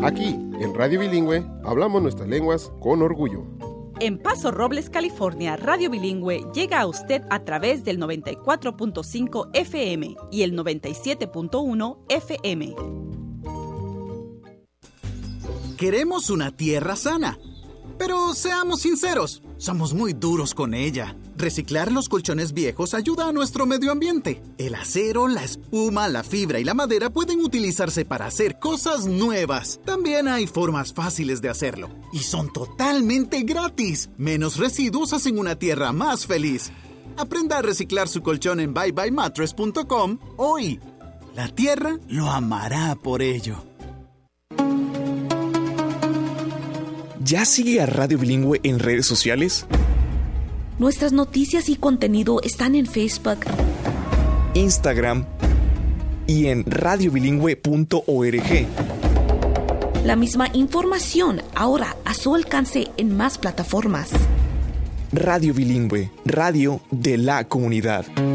Aquí, en Radio Bilingüe, hablamos nuestras lenguas con orgullo. En Paso Robles, California, Radio Bilingüe llega a usted a través del 94.5 FM y el 97.1 FM. Queremos una tierra sana. Pero seamos sinceros, somos muy duros con ella. Reciclar los colchones viejos ayuda a nuestro medio ambiente. El acero, la espuma, la fibra y la madera pueden utilizarse para hacer cosas nuevas. También hay formas fáciles de hacerlo. Y son totalmente gratis. Menos residuos hacen una tierra más feliz. Aprenda a reciclar su colchón en buybymattress.com hoy. La tierra lo amará por ello. ¿Ya sigue a Radio Bilingüe en redes sociales? Nuestras noticias y contenido están en Facebook, Instagram y en radiobilingüe.org. La misma información ahora a su alcance en más plataformas. Radio Bilingüe, radio de la comunidad.